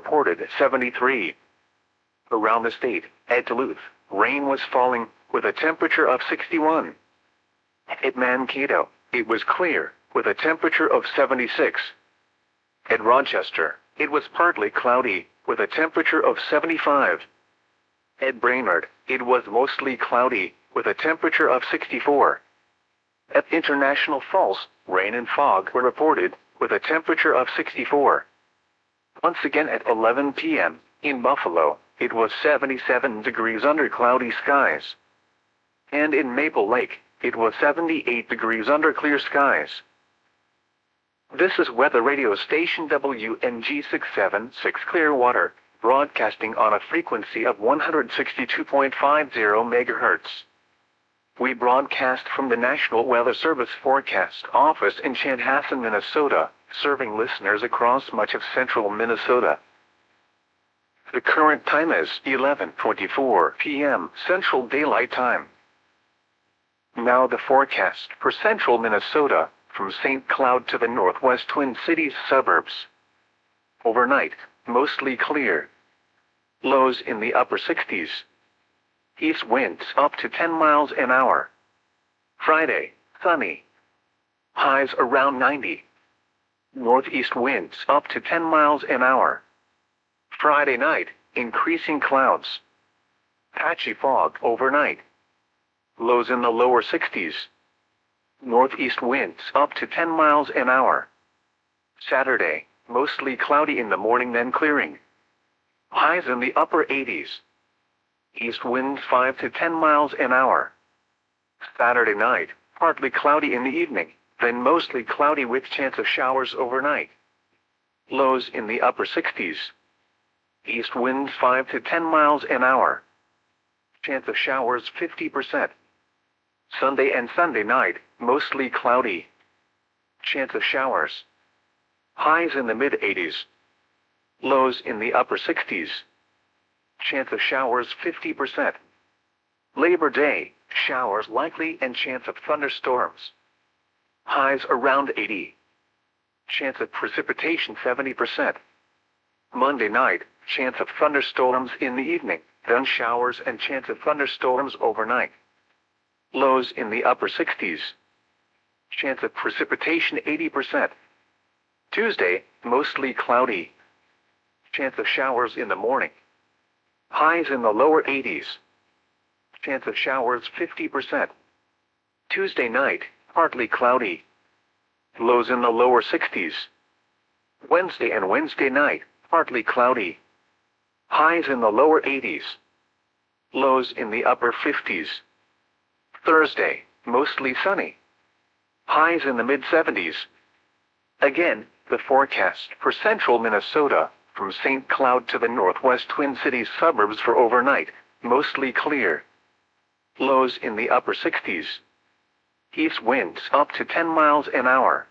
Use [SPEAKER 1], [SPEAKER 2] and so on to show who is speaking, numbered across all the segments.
[SPEAKER 1] reported 73. Around the state, at Duluth, rain was falling, with a temperature of 61. At Mankato, it was clear, with a temperature of 76. At Rochester, it was partly cloudy, with a temperature of 75. At Brainerd, it was mostly cloudy, with a temperature of 64. At International Falls, rain and fog were reported, with a temperature of 64. Once again at 11 p.m., in Buffalo, it was 77 degrees under cloudy skies. And in Maple Lake, it was 78 degrees under clear skies. This is weather radio station WNG 676 Clearwater, broadcasting on a frequency of 162.50 MHz. We broadcast from the National Weather Service Forecast Office in Chanhassen, Minnesota, serving listeners across much of central Minnesota. The current time is 11:24 p.m. Central Daylight Time. Now the forecast for central Minnesota, from St. Cloud to the northwest Twin Cities suburbs. Overnight, mostly clear. Lows in the upper 60s. East winds up to 10 miles an hour. Friday, sunny. Highs around 90. Northeast winds up to 10 miles an hour. Friday night, increasing clouds. Patchy fog overnight. Lows in the lower 60s. Northeast winds up to 10 miles an hour. Saturday, mostly cloudy in the morning then clearing. Highs in the upper 80s. East winds 5 to 10 miles an hour. Saturday night, partly cloudy in the evening, then mostly cloudy with chance of showers overnight. Lows in the upper 60s. East winds 5 to 10 miles an hour. Chance of showers 50%. Sunday and Sunday night, mostly cloudy. Chance of showers. Highs in the mid-80s. Lows in the upper 60s. Chance of showers 50%. Labor Day, showers likely and chance of thunderstorms. Highs around 80. Chance of precipitation 70%. Monday night, chance of thunderstorms in the evening, then showers and chance of thunderstorms overnight. Lows in the upper 60s. Chance of precipitation 80%. Tuesday, mostly cloudy. Chance of showers in the morning. Highs in the lower 80s. Chance of showers 50%. Tuesday night, partly cloudy. Lows in the lower 60s. Wednesday and Wednesday night, partly cloudy. Highs in the lower 80s. Lows in the upper 50s. Thursday, mostly sunny. Highs in the mid-70s. Again, the forecast for central Minnesota, from St. Cloud to the northwest Twin Cities suburbs for overnight, mostly clear. Lows in the upper 60s. East winds up to 10 miles an hour.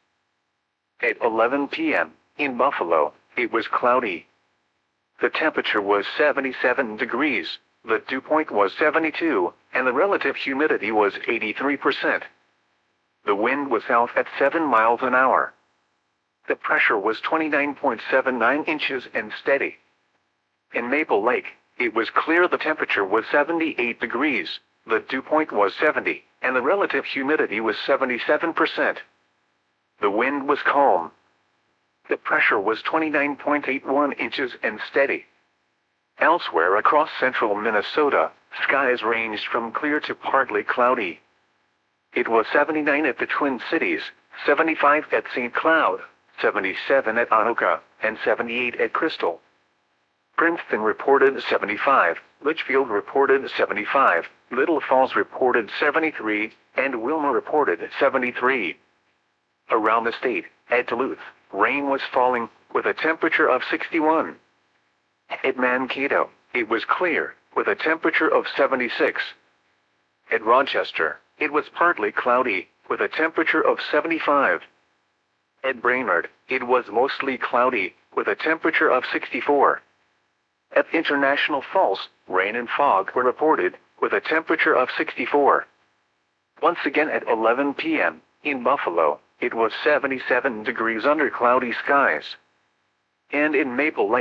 [SPEAKER 1] At 11 p.m., in Buffalo, it was cloudy. The temperature was 77 degrees, the dew point was 72, and the relative humidity was 83%. The wind was south at 7 miles an hour. The pressure was 29.79 inches and steady. In Maple Lake, it was clear the temperature was 78 degrees, the dew point was 70, and the relative humidity was 77%. The wind was calm. The pressure was 29.81 inches and steady. Elsewhere across central Minnesota, skies ranged from clear to partly cloudy. It was 79 at the Twin Cities, 75 at St. Cloud, 77 at Anoka, and 78 at Crystal. Princeton reported 75, Litchfield reported 75, Little Falls reported 73, and Wilmer reported 73. Around the state, at Duluth, rain was falling, with a temperature of 61. At Mankato, it was clear, with a temperature of 76. At Rochester, it was partly cloudy, with a temperature of 75. At Brainerd, it was mostly cloudy, with a temperature of 64. At International Falls, rain and fog were reported, with a temperature of 64. Once again at 11 p.m., in Buffalo, it was 77 degrees under cloudy skies. And in Maple Lake,